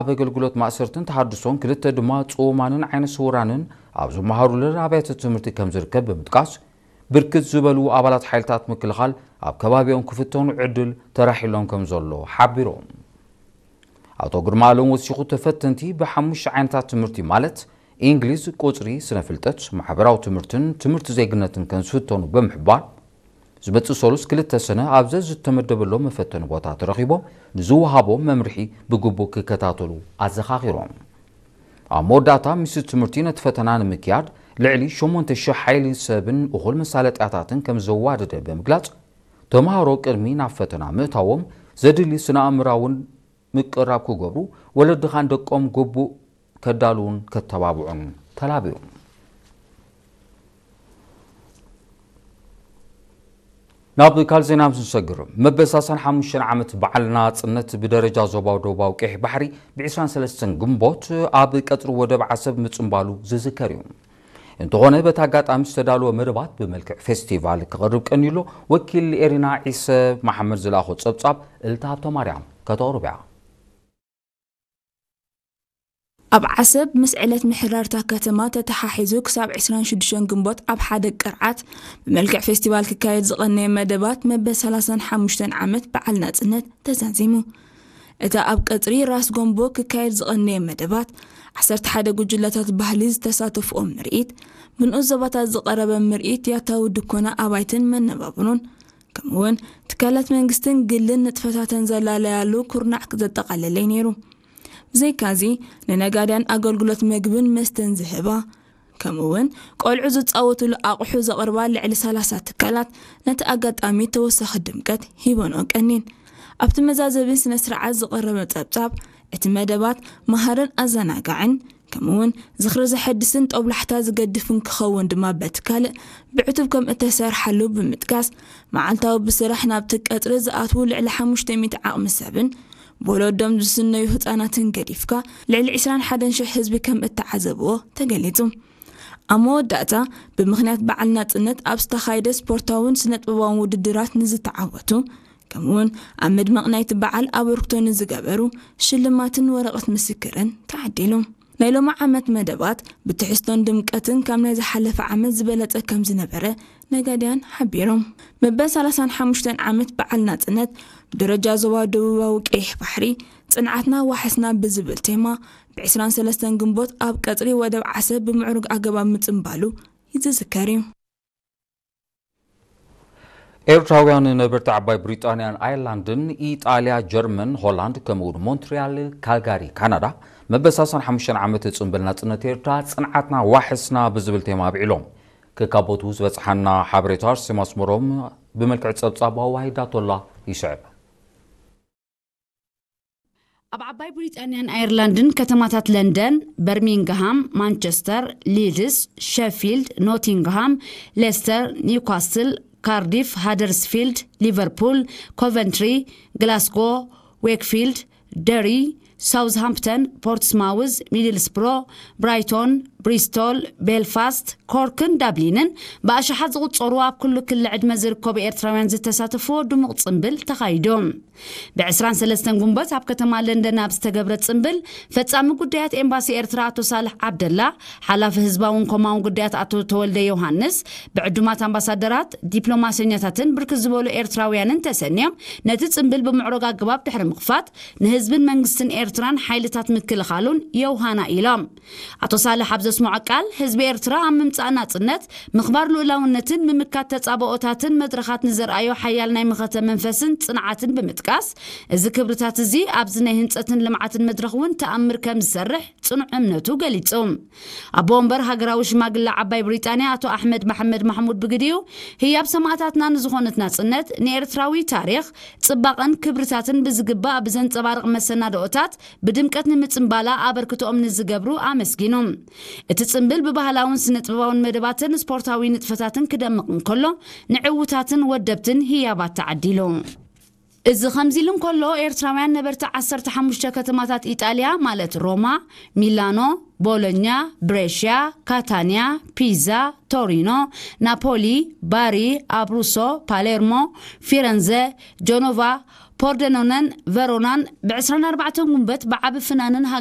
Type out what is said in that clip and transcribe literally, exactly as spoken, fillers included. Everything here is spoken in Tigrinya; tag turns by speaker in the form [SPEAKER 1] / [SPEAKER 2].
[SPEAKER 1] በገልግሎት ማእሰርትን ተሐድሶን ክልተ ድማ ጾማንን ዓይነ ስውራንን አብዙ ማህሩልን አብያተ ትምህርቲ ከም ዝርከብ በመጥቃስ ብርክት ዝበሉ አባላት ኃይልታት ምክልኻል አብ ከባቢውን ክፍተኑ ዕድል ተራሒሎም ከም ዘሎ ሓቢሮም አቶ ግርማሎም ወሲኹ ተፈተንቲ በሐሙሽ ዓይነታት ትምህርቲ ማለት እንግሊዝ ቁጥሪ ስነፍልጠት ማሕበራዊ ትምህርትን ትምህርት ዘይግነትን ከንስፍተኑ በመሕባር ዝመጽእ ሶሉስ ክልተ ሰነ አብዘ ዝተመደበሎ መፈተኒ ቦታ ተረኺቦም ንዝወሃቦም መምርሒ ብግቡእ ክከታተሉ አዘኻኺሮም ኣብ መወዳእታ ምስቲ ትምህርቲ ነቲ ፈተና ንምክያድ ልዕሊ ሸሞንተ ሽሕ ሓይሊ ሰብን እኹል መሳለጥያታትን ከም ዘዋደደ ብምግላጽ ተምሃሮ ቅድሚ ናብ ፈተና ምእታዎም ዘድሊ ስነ ኣእምራውን ምቅራብ ክገብሩ ወለድኻን ደቆም ግቡእ ከዳልውን ከተባብዑን ተላቢዮም ናብ ካል ዜና ምስንሰግር መበሳሳን ሓሙሽተ ዓመት በዓልና ጽነት በደረጃ ዞባው ዶባው ቀሕ ባሕሪ ብ23 ግንቦት ኣብ ቀጥሪ ወደብ ዓሰብ ምጽምባሉ ዝዝከር እዩ እንተኾነ በታጋጣሚ ዝተዳልወ መደባት በመልክዕ ፌስቲቫል ክቐርብ ቀኒሎ ወኪል ኤሪና ዒሰ መሐመድ ዝላኹ ጸብጻብ እልታብቶ ማርያም ከተቕርብያ
[SPEAKER 2] ኣብ ዓሰብ መስዕለት ምሕራርታ ከተማ ተተሓሒዙ ክሳብ عشرين وستة ግንቦት ኣብ ሓደ ቅርዓት በመልክዕ ፌስቲቫል ክካየድ ዝቐነየ መደባት መበል ثلاثة وخمسين ዓመት በዓል ናጽነት ተዛዚሙ እታ ኣብ ቀጥሪ ራስ ጎንቦ ክካየድ ዝቐነየ መደባት عشرة ሓደ ጉጅለታት ባህሊ ዝተሳተፉኦም ምርኢት ብንኡስ ዘባታት ዝቐረበ ምርኢት ያታው ድኮና ኣባይትን መነባብሩን ከምውን ትካላት መንግስትን ግልን ንጥፈታትን ዘላለያሉ ኩርናዕ ዘጠቃለለይ ነይሩ زي كازي لنقادان أقولقلت مقبن مستن زهبا كمون قولعو زتصاوتو لأقحو زقربال لعلي سلاسات تكالات نتأقاد أمي توسخ الدمكات هيبون أقنين أبت مزازبين سنسرعات زقربت تابتاب اتمادبات مهارن أزاناقعن كمون زخر زحدسن تقبل حتى زقدفن كخوون دما بتكالق بعتب كم اتسار حلو بمتكاس معالتاو بسرحنا بتكاتر زقاتو لعلي حموش تيميت عقم السابن بولودم جسنو يهطاناتن قديفكا لعل عشرين حدن شح حزبي كم اتعذبوه تقليتم أمو داتا بمخنات بعلنا تنت أبستخايد سبورتاون سنت بوان وددرات نزتعوتو كمون أمد مقنايت بعل أبركتو نزقابرو شلماتن ورقت مسكرن تعديلهم ليلو مع عمت مدبات بتحستون دمكاتن كامنا زحلف عمت زبالت كم زنبرة نقاديان حبيرهم مبا ثلاثة وخمسين عمت بعلنا تنت بدرجة زوادو وكيح بحري صنعتنا وحسنا بزبل تيما بعشرين ثلاثة جنبوت أب قطري ودو عسب بمعرق عقبا متنبالو يتذكريم
[SPEAKER 1] ኤርትራውያን ነበርታ ዓባይ ብሪጣንያን አይርላንድን ኢጣሊያ ጀርመን ሆላንድ ከምኡን ሞንትሪያል ካልጋሪ ካናዳ መበሳሳን ሓሙሽተ ዓመት ጽምብል ናጽነት ኤርትራ ጽንዓትና ዋሕስና ብዝብል ቴማ ኣብዒሎም ከካቦቱ ዝበጽሓና ሓበሬታር ሲማስመሮም ብመልክዕ ጸብጻብ ዋሂዳቶላ ይስዕብ
[SPEAKER 3] ኣብ ዓባይ ብሪጣንያን አይርላንድን ከተማታት ለንደን በርሚንግሃም ማንቸስተር ሊድስ ሼፊልድ ኖቲንግሃም ሌስተር ኒውካስትል ካርዲፍ ሃደርስፊልድ ሊቨርፑል ኮቨንትሪ ግላስጎ ዌክፊልድ ደሪ ሳውዝሃምፕተን ፖርትስማውዝ ሚድልስብሮ ብራይቶን ብሪስቶል ቤልፋስት ኮርክን ዳብሊንን በአሽሓት ዝቁጸሩ ኣብ ኩሉ ክልል ዕድመ ዝርከቡ ኤርትራውያን ዝተሳተፉ ድሙቕ ጽምብል ተኻይዶም ብ23 ግንቦት ኣብ ከተማ ለንደን ኣብ ዝተገብረ ጽምብል ፈጻሚ ጉዳያት ኤምባሲ ኤርትራ አቶ ሳልሕ ዓብደላ ሓላፊ ህዝባውን ኮማውን ጉዳያት አቶ ተወልደ ዮሐንስ ብዕዱማት አምባሳደራት ዲፕሎማስያኛታትን ብርክት ዝበሉ ኤርትራውያንን ተሰንዮም ነቲ ጽምብል ብምዕሮግ ኣገባብ ድሕሪ ምኽፋት ንህዝብን መንግስትን ኤርትራን ሓይልታት ምክልኻሉን የውሃና ኢሎም አቶ ሳልሕ زسمع قال حزب إيرترا عم ممصانا صنت مخبار لولاونتن ممكات تصابؤاتن مدرخات نزرأيو حيالنا مخته منفسن صنعاتن بمتقاس እዚ ክብርታት እዚ ኣብዝናይ ህንጸትን ልምዓትን መድረኽውን ተኣምር ከም ዝሰርሕ ጽኑዕ እምነቱ ገሊጾም ኣብ ወንበር ሃገራዊ ሽማግለ ዓባይ ብሪጣንያ አቶ አሕመድ መሐመድ ማሕሙድ ብግዲው ህያብ ሰማዕታትና ንዝኾነት ናጽነት ንኤርትራዊ ታሪኽ ጽባቐን ክብርታትን ብዝግባእ ብዘንጸባርቕ መሰናዶታት ብድምቀት ንምጽምባላ ኣበርክቶኦም ንዝገብሩ ኣመስጊኖም እቲ ጽምብል ብባህላውን ስነ-ጥበባውን መደባትን ስፖርታዊ ንጥፈታትን ክደምቕ እንከሎ ንዕውታትን ወደብትን ህያባት ተዓዲሎም إذا خمسين كله إيرتراويان نبرت عشرة حمشة كتمات إيطاليا مالت روما ميلانو بولونيا بريشيا كاتانيا بيزا تورينو نابولي باري أبروسو باليرمو فيرنزي جنوفا بوردنونن فيرونان بعشرين أربعة جنبت بعب فنانن